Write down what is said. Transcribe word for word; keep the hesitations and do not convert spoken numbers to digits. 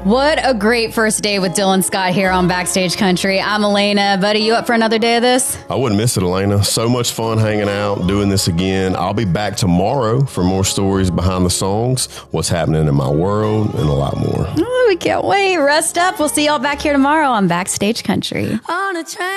What a great first day with Dylan Scott here on Backstage Country. I'm Elena. Buddy, you up for another day of this? I wouldn't miss it, Elena. So much fun hanging out, doing this again. I'll be back tomorrow for more stories behind the songs, what's happening in my world, and a lot more. Oh, we can't wait. Rest up. We'll see y'all back here tomorrow on Backstage Country. On a train.